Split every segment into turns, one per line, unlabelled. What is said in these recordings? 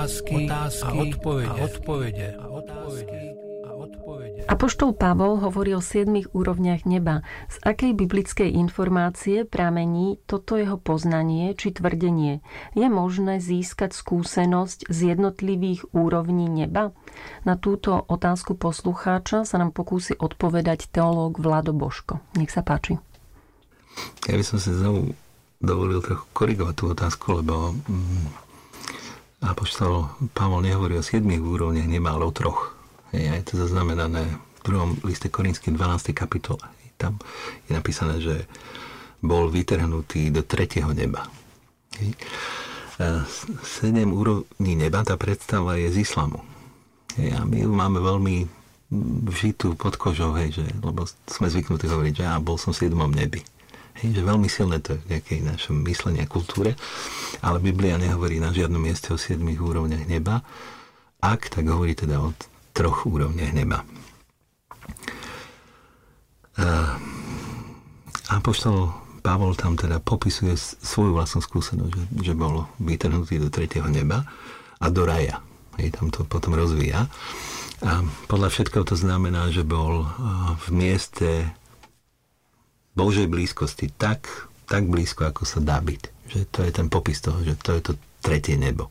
Otázky a odpovede.
Apoštol Pavol hovorí o 7 úrovniach neba. Z akej biblickej informácie pramení toto jeho poznanie či tvrdenie? Je možné získať skúsenosť z jednotlivých úrovní neba? Na túto otázku poslucháča sa nám pokúsi odpovedať teológ Vlado Božko. Nech sa páči.
Ja by som si znovu dovolil trochu korigovať tú otázku, lebo apoštol Pavol nehovorí o 7 úrovniach neba, ale o 3. Je to zaznamenané v 2. liste Korinským 12. kapitole. Tam je napísané, že bol vytrhnutý do 3. neba. 7 úrovní neba, tá predstava je z islamu. A my ju máme veľmi vžitú pod kožou, lebo sme zvyknutí hovoriť, že bol som v 7. nebi. Že veľmi silné to je v nejakej našom myslení a kultúre, ale Biblia nehovorí na žiadnom mieste o 7 úrovniach neba. Ak, tak hovorí teda o 3 úrovniach neba. Apoštol Pavol tam teda popisuje svoju vlastnú skúsenosť, že bol vytrhnutý do 3. neba a do raja. Tam to potom rozvíja. A podľa všetkého to znamená, že bol v mieste Božej blízkosti tak blízko, ako sa dá byť. Že to je ten popis toho, že to je to 3. nebo.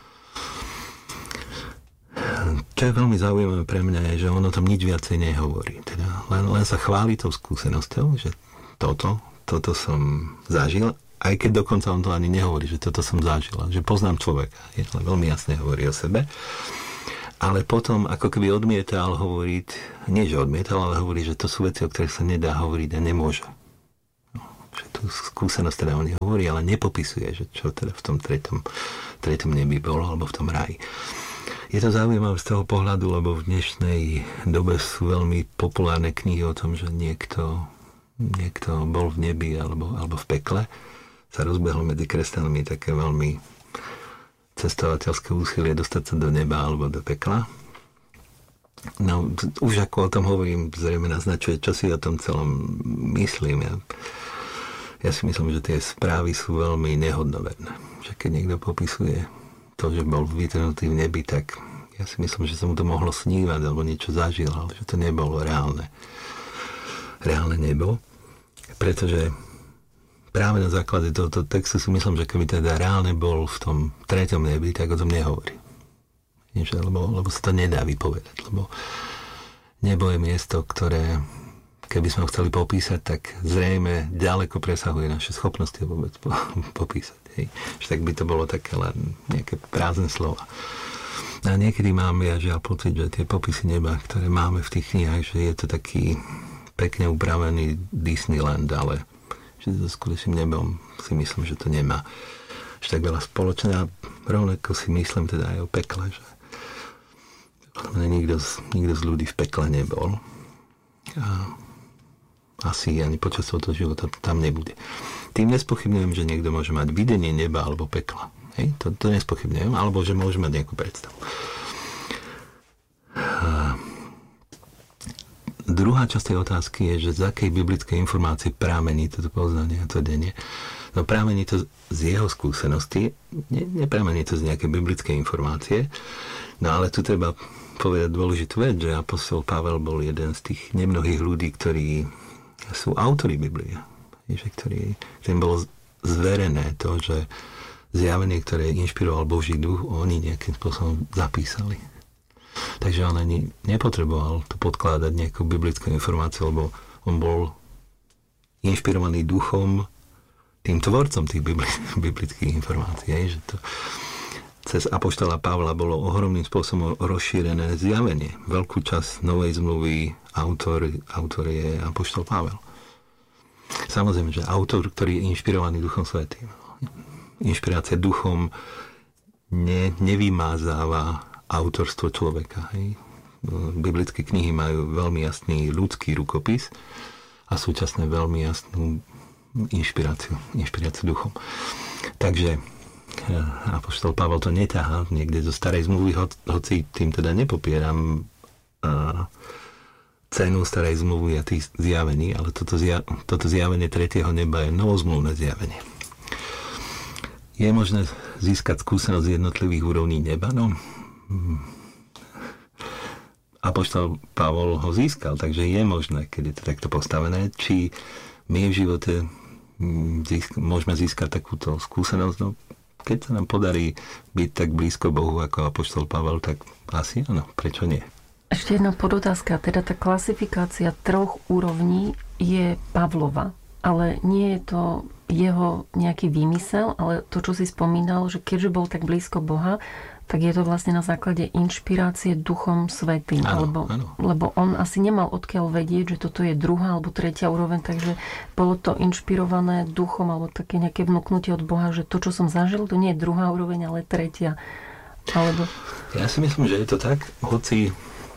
Čo je veľmi zaujímavé pre mňa je, že on o tom nič viacej nehovorí. Teda len sa chváli tou skúsenosťou, že toto som zažil, aj keď dokonca on to ani nehovorí, že toto som zažil, že poznám človeka. Je to veľmi jasne hovorí o sebe. Ale potom, ako keby odmietal hovoriť, nie že odmietal, ale hovorí, že to sú veci, o ktorých sa nedá hovoriť a nemôže. Že tú skúsenosť teda on hovorí, ale nepopisuje, že čo teda v tom treťom nebi bolo, alebo v tom ráji. Je to zaujímavé z toho pohľadu, lebo v dnešnej dobe sú veľmi populárne knihy o tom, že niekto bol v nebi alebo v pekle. Sa rozbehlo medzi kresťanmi také veľmi cestovateľské úsilie dostať sa do neba alebo do pekla. No, už ako o tom hovorím, zrejme naznačuje, čo si o tom celom myslím. Ja si myslím, že tie správy sú veľmi nehodnoverné. Že keď niekto popisuje to, že bol vytrhnutý v nebi, tak ja si myslím, že sa mu to mohlo snívať alebo niečo zažil, ale že to nebolo reálne nebo. Pretože práve na základe tohto textu si myslím, že keby teda reálne bol v tom 3. nebi, tak o tom nehovorí. Lebo sa to nedá vypovedať. Lebo nebo je miesto, ktoré keby sme ho chceli popísať, tak zrejme ďaleko presahuje naše schopnosti vôbec popísať. Že tak by to bolo také len nejaké prázdne slova. A niekedy mám ja žiaľ pocit, že tie popisy neba, ktoré máme v tých knihách, že je to taký pekne upravený Disneyland, ale že so skutočným nebom si myslím, že to nemá až tak veľa spoločné. A rovnako si myslím teda aj o pekle, že nikto z ľudí v pekle nebol. A asi ani počas tohto života tam nebude. Tým nespochybňujem, že niekto môže mať videnie neba alebo pekla. To nespochybňujem, alebo že môže mať nejakú predstavu. Druhá časť tej otázky je, že z akej biblickej informácie pramení toto poznanie a tvrdenie. No pramení to z jeho skúsenosti, nepramení to z nejakej biblickej informácie, no ale tu treba povedať dôležitú vec, že apoštol Pavel bol jeden z tých nemnohých ľudí, ktorí sú autori Biblie, ktorým bolo zverené to, že zjavenie, ktoré inšpiroval Boží duch, oni nejakým spôsobom zapísali. Takže on ani nepotreboval tu podkladať nejakú biblickú informáciu, lebo on bol inšpirovaný duchom, tým tvorcom tých biblických informácií. Že to cez apoštola Pavla bolo ohromným spôsobom rozšírené zjavenie. Veľkú časť Novej zmluvy autor je apoštol Pavel. Samozrejme, že autor, ktorý je inšpirovaný Duchom Svätým. Inšpirácia duchom nevymázáva autorstvo človeka. Biblické knihy majú veľmi jasný ľudský rukopis a súčasne veľmi jasnú inšpiráciu duchom. Takže apoštol Pavel to neťahá niekde zo starej zmluvy, hoci tým teda nepopieram cenu starej zmluvy a tých zjavení, ale toto zjavenie 3. neba je novozmluvné zjavenie. Je možné získať skúsenosť z jednotlivých úrovní neba? No, apoštol Pavol ho získal, takže je možné, keď je to takto postavené. Či my v živote môžeme získať takúto skúsenosť? No, keď sa nám podarí byť tak blízko Bohu ako apoštol Pavel, tak asi áno, prečo nie?
Ešte jedna podotázka, teda tá klasifikácia 3 úrovní je Pavlova, ale nie je to jeho nejaký výmysel, ale to, čo si spomínal, že keďže bol tak blízko Boha, tak je to vlastne na základe inšpirácie Duchom Svätým. Lebo on asi nemal odkiaľ vedieť, že toto je 2. alebo 3. úroveň, takže bolo to inšpirované Duchom alebo také nejaké vnúknutie od Boha, že to, čo som zažil, to nie je 2. úroveň, ale 3. Alebo...
Ja si myslím, že je to tak, hoci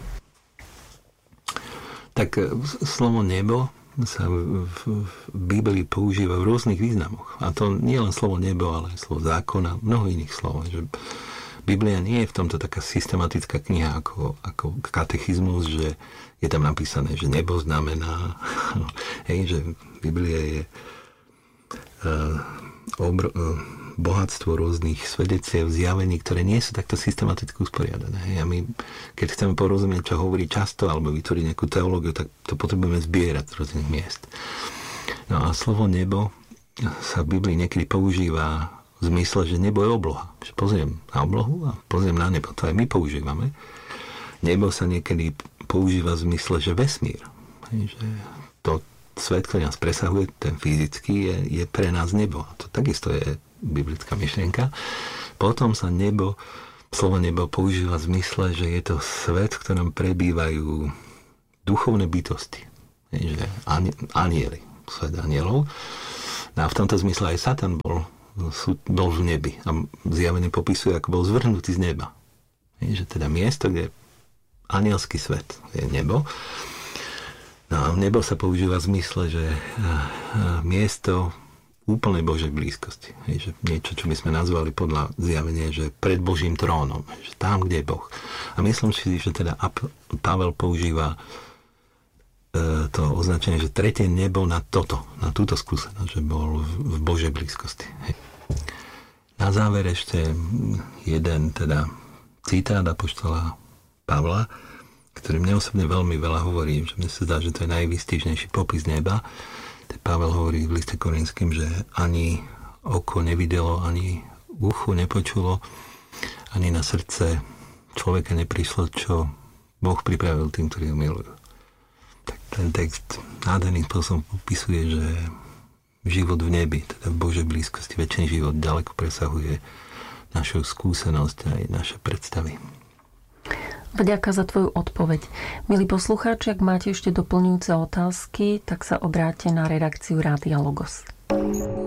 tak slovo nebo sa v Biblii používa v rôznych významoch. A to nie len slovo nebo, ale aj slovo zákon a mnoho iných slov. Že Biblia nie je v tomto taká systematická kniha ako katechizmus, že je tam napísané, že nebo znamená, že Biblia je bohatstvo rôznych svedectiev, zjavení, ktoré nie sú takto systematicky usporiadané. A my, keď chceme porozumieť, čo hovorí často, alebo vytvoriť nejakú teológiu, tak to potrebujeme zbierať z rôznych miest. No a slovo nebo sa v Biblii niekedy používa v zmysle, že nebo je obloha. Že pozriem na oblohu a pozriem na nebo. To aj my používame. Nebo sa niekedy používa v zmysle, že vesmír. Že to svet, ktorý nás presahuje, ten fyzický, je pre nás nebo. A to takisto je biblická myšlienka. Potom sa slovo nebo používa v zmysle, že je to svet, v ktorom prebývajú duchovné bytosti. Že anieli, svet anielov. No a v tomto zmysle aj Satan bol v nebi a zjavenie popisuje, ako bol zvrhnutý z neba. Že teda miesto, kde je anielský svet, je nebo. No a nebo sa používa v zmysle, že miesto úplnej Božej blízkosti. Že niečo, čo by sme nazvali podľa zjavenia, že pred Božím trónom. Že tam, kde je Boh. A myslím si, že teda Pavel používa to označenie, že 3. nebo na túto skúsenosť, že bol v Božej blízkosti. Na záver ešte jeden teda citát apoštola Pavla, ktorý mne osobne veľmi veľa hovorí, že mne sa zdá, že to je najvýstižnejší popis neba. Pavel hovorí v liste Korinským, že ani oko nevidelo, ani ucho nepočulo, ani na srdce človeka neprišlo, čo Boh pripravil tým, ktorí ho milujú. Tak ten text nádherným spôsobom popisuje, že život v nebi, teda v Božej blízkosti, večný život ďaleko presahuje našu skúsenosť aj naše predstavy.
Vďaka za tvoju odpoveď. Milí poslucháči, ak máte ešte doplňujúce otázky, tak sa obráťte na redakciu Rádia Logos.